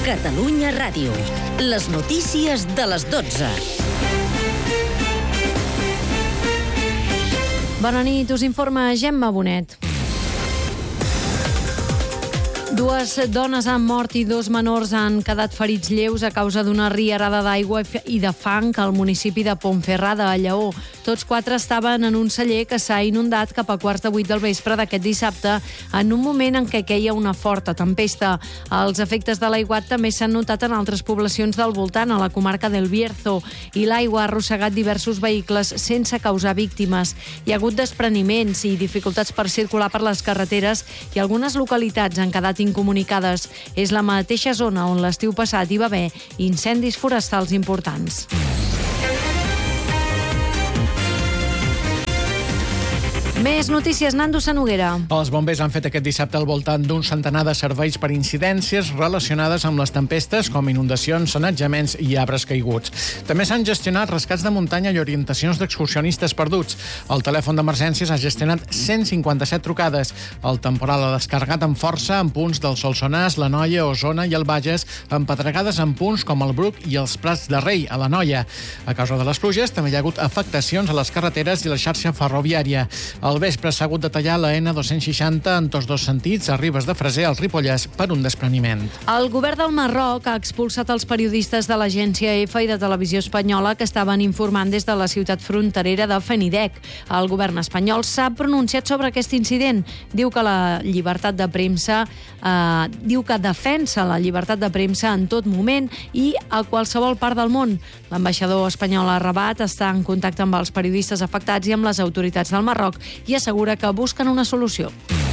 Catalunya Ràdio. Les notícies de les 12. Bona nit, us informa Gemma Bonet. Dues dones han mort i dos menors han quedat ferits lleus a causa d'una rierada d'aigua i de fang al municipi de Ponferrada, a Lleó. Tots quatre estaven en un celler que s'ha inundat cap a 7:15 del vespre d'aquest dissabte, en un moment en què queia una forta tempesta. Els efectes de l'aiguat també s'han notat en altres poblacions del voltant, a la comarca del Bierzo, i l'aigua ha arrossegat diversos vehicles sense causar víctimes. Hi ha hagut despreniments i dificultats per circular per les carreteres i algunes localitats han quedat incomunicades. És la mateixa zona on l'estiu passat hi va haver incendis forestals importants. Més notícies, Nando Sanoguera. Els bombers han fet aquest dissabte al voltant d'un centenar de serveis per incidències relacionades amb les tempestes, com inundacions, sanejaments i arbres caiguts. També s'han gestionat rescats de muntanya i orientacions d'excursionistes perduts. El telèfon d'emergències ha gestionat 157 trucades. El temporal ha descarregat amb força en punts del Solsonès, l'Anoia, Osona i el Bages, amb pedregades en punts com el Bruc i els Prats de Rei, a l'Anoia. A causa de les pluges, també hi ha hagut afectacions a les carreteres i la xarxa ferroviària. Al vespre s'ha hagut de tallar la N260 en tots dos sentits, a Ribes de Freser, al Ripollès, per un despreniment. El govern del Marroc ha expulsat els periodistes de l'agència EFA i de Televisió Espanyola que estaven informant des de la ciutat fronterera de Fenidec. El govern espanyol s'ha pronunciat sobre aquest incident. Diu que la llibertat de premsa defensa la llibertat de premsa en tot moment i a qualsevol part del món. L'ambaixador espanyol a Rabat està en contacte amb els periodistes afectats i amb les autoritats del Marroc i assegura que busquen una solució.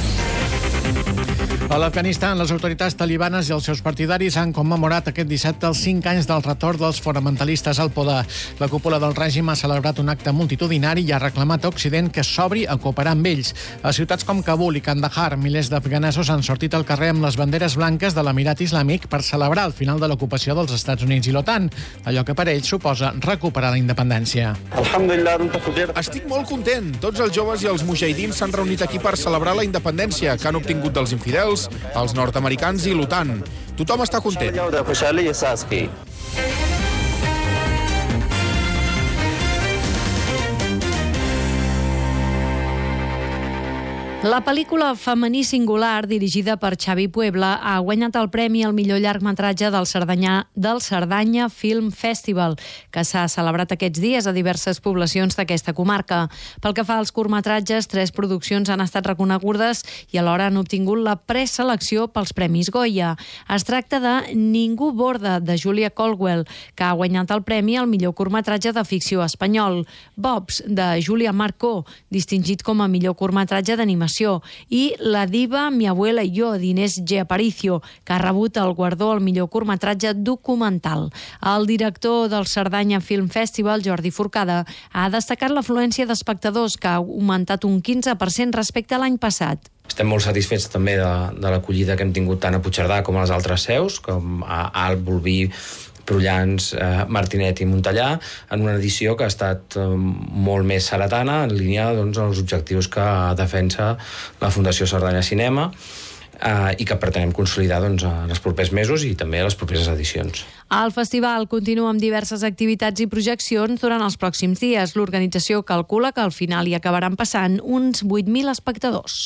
A l'Afganistan, les autoritats talibanes i els seus partidaris han commemorat aquest dissabte els 5 anys del retorn dels fonamentalistes al poder. La cúpula del règim ha celebrat un acte multitudinari i ha reclamat a Occident que s'obri a cooperar amb ells. A ciutats com Kabul i Kandahar, milers d'afganesos han sortit al carrer amb les banderes blanques de l'Emirat Islàmic per celebrar el final de l'ocupació dels Estats Units i l'OTAN, allò que per ells suposa recuperar la independència. Estic molt content. Tots els joves i els mujahidins s'han reunit aquí per celebrar la independència que han obtingut dels infidels, els nord-americans i l'OTAN. Tothom està content. La pel·lícula Femení Singular, dirigida per Xavi Puebla, ha guanyat el premi al millor llargmetratge del Cerdanya Film Festival, que s'ha celebrat aquests dies a diverses poblacions d'aquesta comarca. Pel que fa als curtmetratges, 3 produccions han estat reconegudes i alhora han obtingut la preselecció pels Premis Goya. Es tracta de Ningú borda, de Julia Colwell, que ha guanyat el premi al millor curtmetratge de ficció espanyol. Bobs, de Julia Marcó, distingit com a millor curtmetratge d'animació, i La diva, mi abuela i jo, d'Inés G. Aparicio, que ha rebut el guardó al millor curtmetratge documental. El director del Cerdanya Film Festival, Jordi Forcada, ha destacat l'afluència d'espectadors, que ha augmentat un 15% respecte a l'any passat. Estem molt satisfets també de l'acollida que hem tingut tant a Puigcerdà com a les altres seus, com a Alt, Bolvir, Prullans, Martinet i Montellà, en una edició que ha estat molt més seretana, en línia amb els objectius que defensa la Fundació Cerdanya Cinema i que pretenem consolidar en els propers mesos i també a les properes edicions. El festival continua amb diverses activitats i projeccions durant els pròxims dies. L'organització calcula que al final hi acabaran passant uns 8.000 espectadors.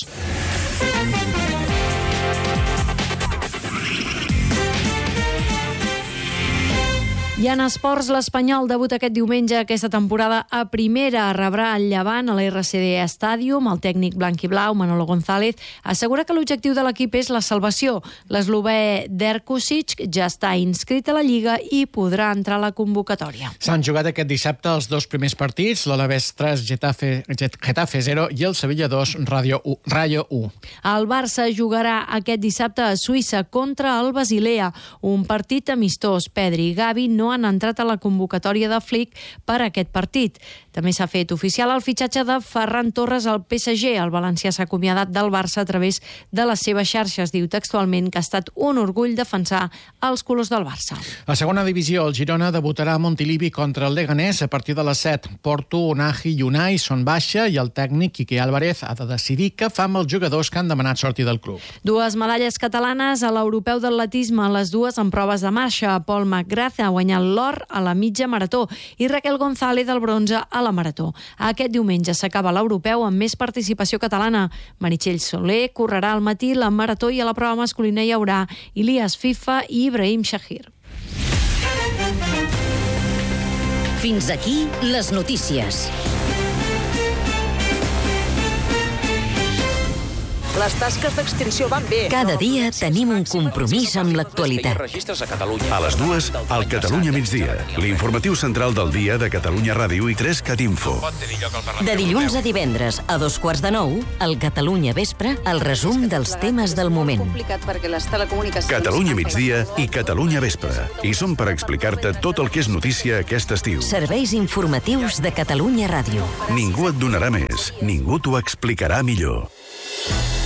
I en esports, l'Espanyol debuta aquest diumenge aquesta temporada a primera. Rebrà el Llevant a l'RCD Stadium. El tècnic blanc-i-blau, Manolo González, assegura que l'objectiu de l'equip és la salvació. L'eslovè Derkusic ja està inscrit a la Lliga i podrà entrar a la convocatòria. S'han jugat aquest dissabte els 2 primers partits, l'Alavés 3, Getafe 0 i el Sevilla 2, Rayo 1. El Barça jugarà aquest dissabte a Suïssa contra el Basilea, un partit amistós. Pedri i Gavi no han entrat a la convocatòria de Flick per a aquest partit. També s'ha fet oficial el fitxatge de Ferran Torres al PSG. El valencià s'ha acomiadat del Barça a través de les seves xarxes. Diu textualment que ha estat un orgull defensar els colors del Barça. A segona divisió, el Girona debutarà a Montilivi contra el Leganés a partir de les 7. Porto, Unai i Unai són baixa i el tècnic Quique Álvarez ha de decidir què fa amb els jugadors que han demanat sortir del club. Dues medalles catalanes a l'europeu d'atletisme, les dues en proves de marxa. Paul McGrath ha guanyat l'or a la mitja marató i Raquel González el bronze a la marató. Aquest diumenge s'acaba l'europeu amb més participació catalana. Meritxell Soler correrà al matí la marató i a la prova masculina hi haurà Ilias Fifa i Ibrahim Shahir. Fins aquí les notícies. Les tasques d'extinció van bé. Cada dia tenim un compromís amb l'actualitat. A les 2, al Catalunya migdia. L'informatiu central del dia de Catalunya Ràdio i 3 Catinfo. De dilluns a divendres a 8:45, al Catalunya Vespre, el resum dels temes del moment. Catalunya migdia i Catalunya Vespre. I som per explicar-te tot el que és notícia aquest estiu. Serveis informatius de Catalunya Ràdio. Ningú et donarà més. Ningú t'ho explicarà millor.